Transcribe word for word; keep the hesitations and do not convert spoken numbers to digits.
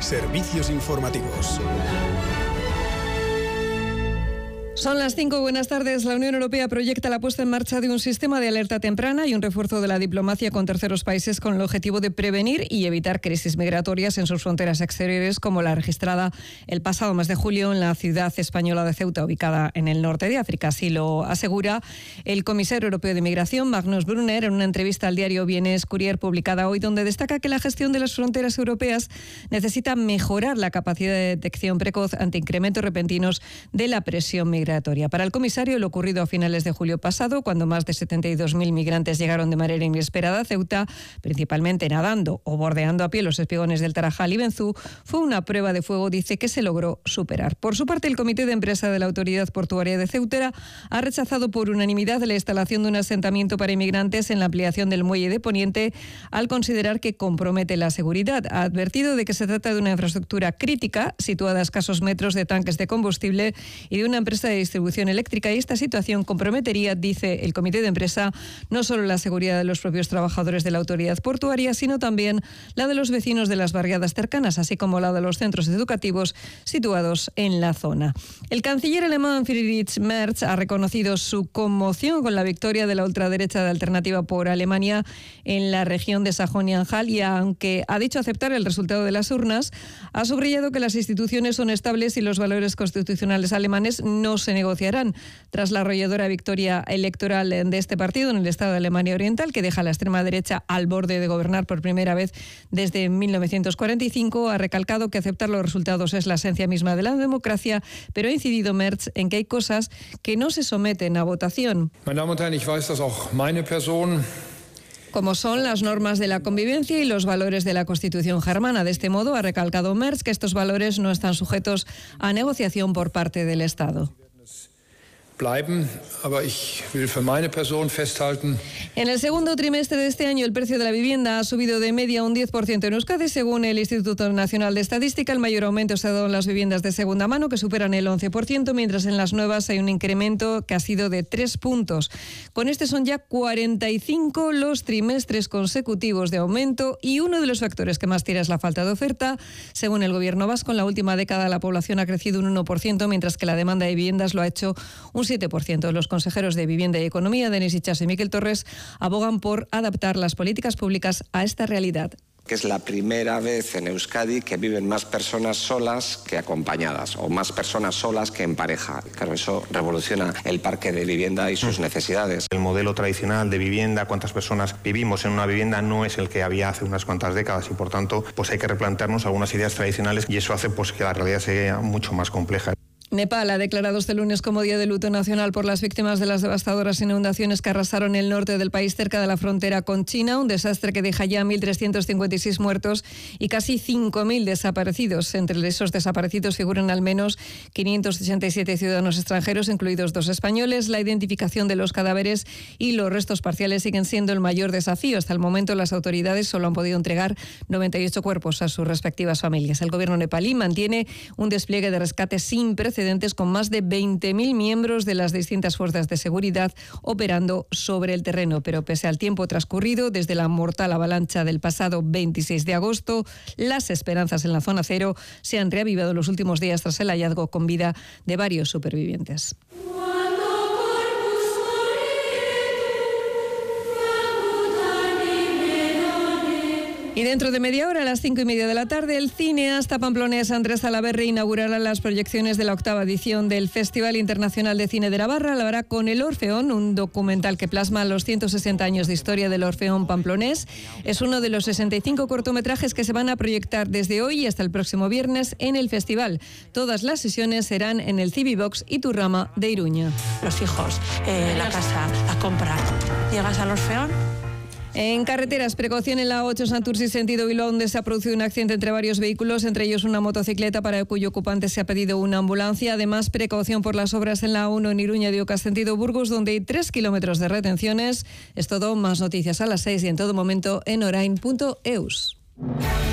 Servicios informativos. Son las cinco, buenas tardes. La Unión Europea proyecta la puesta en marcha de un sistema de alerta temprana y un refuerzo de la diplomacia con terceros países con el objetivo de prevenir y evitar crisis migratorias en sus fronteras exteriores, como la registrada el pasado mes de julio en la ciudad española de Ceuta, ubicada en el norte de África. Así lo asegura el comisario europeo de Migración, Magnus Brunner, en una entrevista al diario Bienes Courier publicada hoy, donde destaca que la gestión de las fronteras europeas necesita mejorar la capacidad de detección precoz ante incrementos repentinos de la presión migratoria. Para el comisario, lo ocurrido a finales de julio pasado, cuando más de setenta y dos mil migrantes llegaron de manera inesperada a Ceuta, principalmente nadando o bordeando a pie los espigones del Tarajal y Benzú, fue una prueba de fuego, dice, que se logró superar. Por su parte, el comité de empresa de la Autoridad Portuaria de Ceuta ha rechazado por unanimidad la instalación de un asentamiento para inmigrantes en la ampliación del muelle de Poniente, al considerar que compromete la seguridad. Ha advertido de que se trata de una infraestructura crítica, situada a escasos metros de tanques de combustible y de una empresa de distribución eléctrica, y esta situación comprometería, dice el comité de empresa, no solo la seguridad de los propios trabajadores de la autoridad portuaria, sino también la de los vecinos de las barriadas cercanas, así como la de los centros educativos situados en la zona. El canciller alemán Friedrich Merz ha reconocido su conmoción con la victoria de la ultraderecha de Alternativa por Alemania en la región de Sajonia-Anhalt, y aunque ha dicho aceptar el resultado de las urnas, ha subrayado que las instituciones son estables y los valores constitucionales alemanes no se negociarán. Tras la arrolladora victoria electoral de este partido en el estado de Alemania Oriental, que deja a la extrema derecha al borde de gobernar por primera vez desde mil novecientos cuarenta y cinco, ha recalcado que aceptar los resultados es la esencia misma de la democracia, pero ha incidido Merz en que hay cosas que no se someten a votación. Meine Damen und Herren, ich weiß, dass auch meine Person como son las normas de la convivencia y los valores de la Constitución germana. De este modo, ha recalcado Merz que estos valores no están sujetos a negociación por parte del Estado. bleiben, aber ich will für meine Person festhalten. En el segundo trimestre de este año, el precio de la vivienda ha subido de media un diez por ciento en Euskadi. Según el Instituto Nacional de Estadística, el mayor aumento se ha dado en las viviendas de segunda mano, que superan el once por ciento, mientras en las nuevas hay un incremento que ha sido de tres puntos. Con este son ya cuarenta y cinco los trimestres consecutivos de aumento, y uno de los factores que más tira es la falta de oferta. Según el gobierno vasco, en la última década la población ha crecido un uno por ciento, mientras que la demanda de viviendas lo ha hecho un siete por ciento. Los consejeros de Vivienda y Economía, Denis Itxaso y Miquel Torres, abogan por adaptar las políticas públicas a esta realidad. Que es la primera vez en Euskadi que viven más personas solas que acompañadas, o más personas solas que en pareja. Claro, eso revoluciona el parque de vivienda y sus necesidades. El modelo tradicional de vivienda, cuántas personas vivimos en una vivienda, no es el que había hace unas cuantas décadas, y por tanto pues hay que replantearnos algunas ideas tradicionales, y eso hace pues que la realidad sea mucho más compleja. Nepal ha declarado este lunes como Día de Luto Nacional por las víctimas de las devastadoras inundaciones que arrasaron el norte del país cerca de la frontera con China, un desastre que deja ya mil trescientos cincuenta y seis muertos y casi cinco mil desaparecidos. Entre esos desaparecidos figuran al menos quinientos ochenta y siete ciudadanos extranjeros, incluidos dos españoles. La identificación de los cadáveres y los restos parciales siguen siendo el mayor desafío. Hasta el momento, las autoridades solo han podido entregar noventa y ocho cuerpos a sus respectivas familias. El gobierno nepalí mantiene un despliegue de rescate sin precedentes, con más de veinte mil miembros de las distintas fuerzas de seguridad operando sobre el terreno. Pero pese al tiempo transcurrido desde la mortal avalancha del pasado veintiséis de agosto, las esperanzas en la zona cero se han reavivado en los últimos días tras el hallazgo con vida de varios supervivientes. Y dentro de media hora, a las cinco y media de la tarde, el cineasta pamplonés Andrés Salaverry inaugurará las proyecciones de la octava edición del Festival Internacional de Cine de Navarra. Lo hará con El Orfeón, un documental que plasma los ciento sesenta años de historia del Orfeón pamplonés. Es uno de los sesenta y cinco cortometrajes que se van a proyectar desde hoy hasta el próximo viernes en el festival. Todas las sesiones serán en el Cibibox Iturrama de Iruña. Los hijos, eh, la casa, la compra. Llegas al Orfeón. En carreteras, precaución en la ocho Santurce sentido Bilbao, donde se ha producido un accidente entre varios vehículos, entre ellos una motocicleta para cuyo ocupante se ha pedido una ambulancia. Además, precaución por las obras en la uno en Iruña de Ocas sentido Burgos, donde hay tres kilómetros de retenciones. Es todo, más noticias a las seis y en todo momento en orain punto eus.